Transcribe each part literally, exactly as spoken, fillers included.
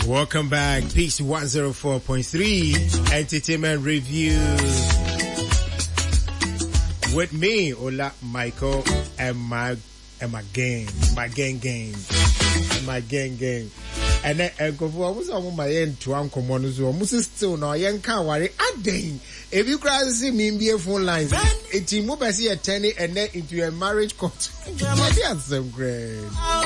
Welcome back. Peace one oh four point three Entertainment Review. With me, Ola Michael, and my and my gang, my gang gang, my gang gang. And then I go for what's on my end to Uncle Monuzo. Must still no young car worry. Adding if you cry see me in the phone lines, it's in mobile see a tenny and then into a marriage court. That's so great.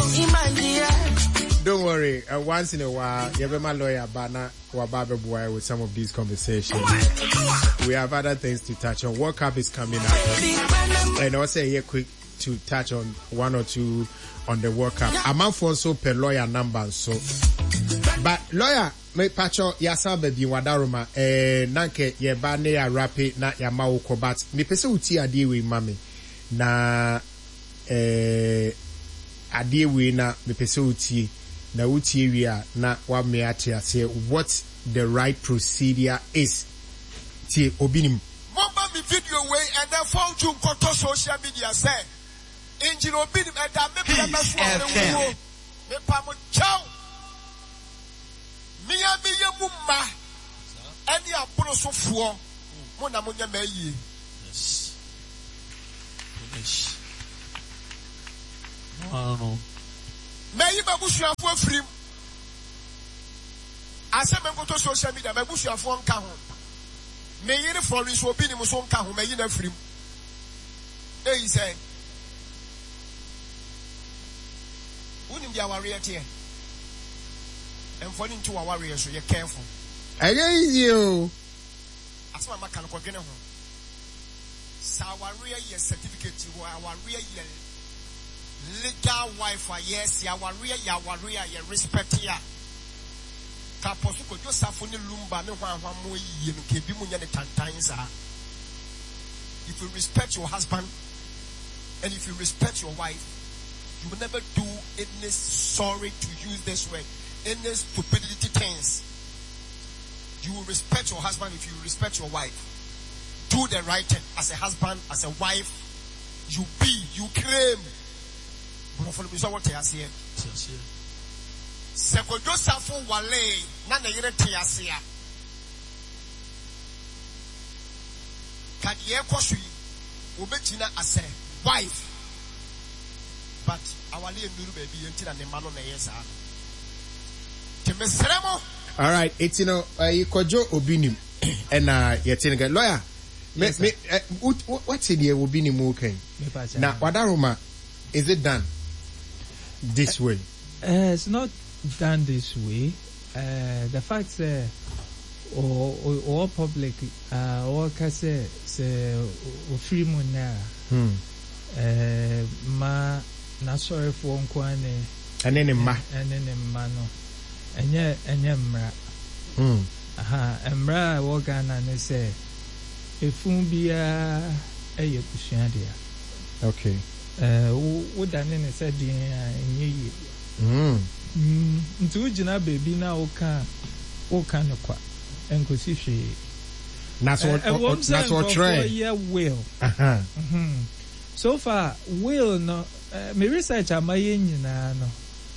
Don't worry, uh, once in a while, you have my lawyer, Bana, or Baba Boy with some of these conversations. We have other things to touch on. World Cup is coming up. And also here quick to touch on one or two on the World Cup. I'm out for so per lawyer number, so. But lawyer, me pacho, yasa baby wadaruma, eh, nanke, ye bane ya rapi, na ya mauko, but me pese uti adiwe mami. Na, eh, adiwe na me pese uti. Na uti wia na wa me ate say what the right procedure is. Tie obinim. Mama mi video way and then phone to control social media say. Engine obinim and that me be na so me pa mo chow. Me ya me ye mu ma. Any abro so fuo. Mo na mo nya ma yi. Yes. Yes. No no. May you babush your phone free. I said, I'm going to social media, my bush your phone count. May you for this will be in Muson count, may you never free. Hey, he said, wouldn't be our warrior here. And falling to our warriors, so you're careful. I get you. That's why I'm going to go. So our real year certificate, our real year. Legal wife, yes, ya warrior, ya warrior, ya respect ya. Kaposu ko Joseph ni lumba me hwa hwa mo yi no ke bi mu nya ne tantan sa. If you respect your husband and if you respect your wife, you will never do any sorry to use this word, any stupidity things. You will respect your husband if you respect your wife. Do the right thing as a husband, as a wife. You be, you claim. Follow me, so what I say. Seko Joseph wale na na yere te ase a. Kadiye kosu obegina as a wife. But our lay nuru baby enti na ne ma no na yesa. Temesremo. All right, it's you know uh, kojo obinim and uh yetin lawyer. Me me what's in here obinim okay. Na wadaroma is it done this way? Uh, it's not done this way. Uh, the fact that uh, or, or, or public uh, or kase se free money hmm uh, ma na sorry for nkwane ene ma ene ma no enye enye mra hmm aha mra wo Ghana ne say efun bia eye kusua dia. Okay. Uh, wo dane ne said din enye yi. Mm. Mm, nti wo gina baby na wo ka wo ka ne kwa enkosi hwe. That's what that's what try. Yeah, will. Uh-huh. Mhm. So far will no uh, my research amaye nyina no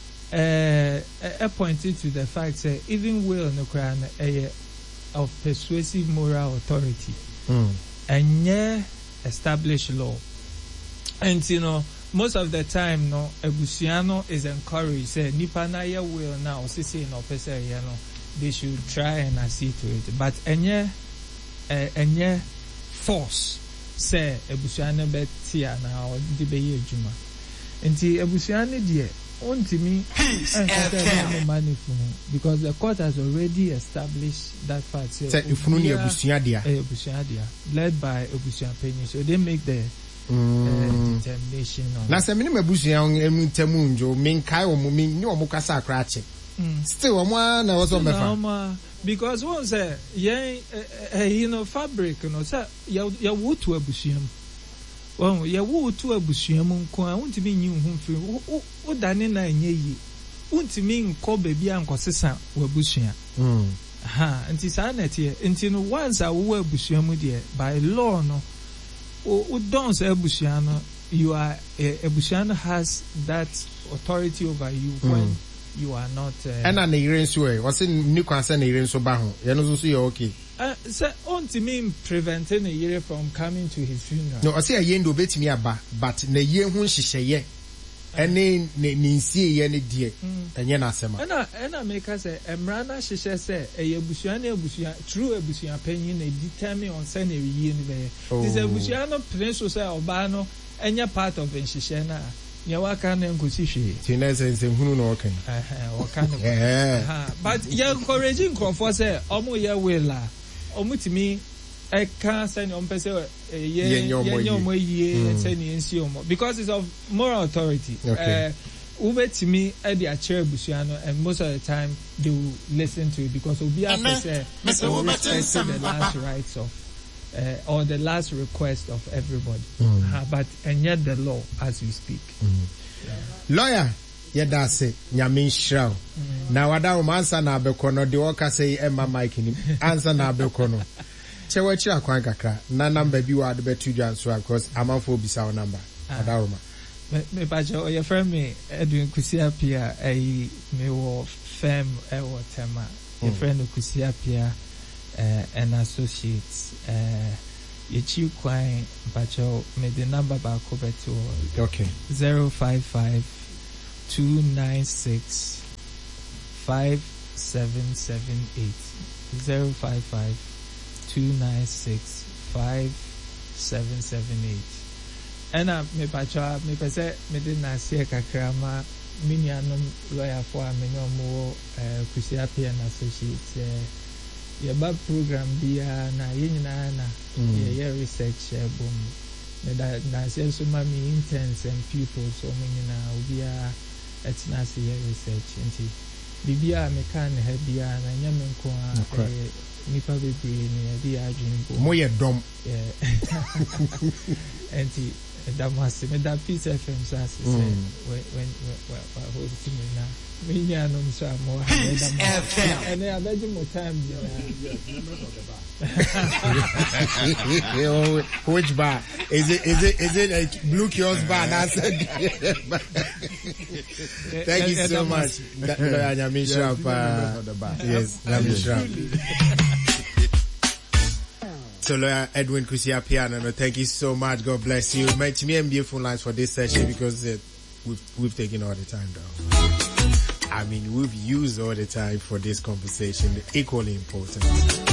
eh uh, pointed to the fact that even will no kra na eh of persuasive moral authority. Mm. And yeah, established law. And you know, most of the time, no, Ebusiano is encouraged. Say, nipa na ya will now. Say, no, person, you know, they should try and accede to it. But enye, enye force. Say, Ebusiano betia na or di beye juma. Enti Ebusiano die. Untimi, money because the court has already established that fact. Say, Ebusiano led by Ebusiano Penny. So they make the Mm. Uh, determination on na se mini mabusu ya ntemu njo menkai omo mi ni omo kasa akra che still omo na was on mefa because one say yeah uh, uh, you know fabric you know say ya ya wotu abusuam well ya wotu abusuam nko a untimi nyi hu mfiri wo dane na enye yi untimi nko baabi ankosesa wabusua mm ha nti sa na tie nti no once a wo abusuam de by law no o don't say Ebusiano, you are Ebusiano has that authority over you mm. when you are not. And an Iran sway was in New Consent Iran Sobaho. You know, okay. Uh, so, on to me preventing a year from coming to his funeral. No, I say a yen do bet me about, but ne ye who she say, and then ni see any dear, and yen asema. And I, and I make us say, Emrana, she says, a Busiana, Busia, true a Busia opinion, a determine on Sunday year. This a Busiano Prince say Obano, and you're part of Enshishena. Yawakan and Kusishi. Tinez and Who no can. But you're encouraging Crawford say, Omo ya willa. Omutimi, I can't send on person a year, because it's of moral authority. Okay. Uber to me at the chair Busiano, and most of the time they will listen to it because we'll be able to say the last rights of uh, or the last request of everybody. Mm. Uh, but and yet the law as we speak. Mm. Yeah. Lawyer. Yeda se nyame shraw na wada o mansa na abekono de woka say emma mike ni answer na abekono che wa kira kwan kakra na number bi wa de betu dwan so because amanfo bisa o number wada o ma me me ba je o your friend me Edwin Kusiapia eh me wo firm e wo tema your friend Kusiapia eh and associates eh ye chi kwan ba je me the number ba ko betu okay zero five five two nine six five seven seven eight zero five five two nine six five seven seven eight. And I me pacha me pese me de na se kakra ma minianom lawyer for me no mo Kusiapia and associates ye ba program bia na ye nyina na ye research boom me da na se so ma me interns and pupils so me nyina obia it's not see research into Bibia mekan hebia na nyame nko a nipa bebre ni adi adwin bo mo ye dom yeah enti that must me that Peace F M says when when when hold it me na me nya no so mo and I bet you more time which bar is it is it is it a blue kiosk bar I said thank you so much Nyame Sharp yes Nyame Sharp. So Lawyer Edwin Kusiapia, no, thank you so much. God bless you. Make me and beautiful lines for this session because uh, we've we've taken all the time down. I mean, we've used all the time for this conversation. Equally important.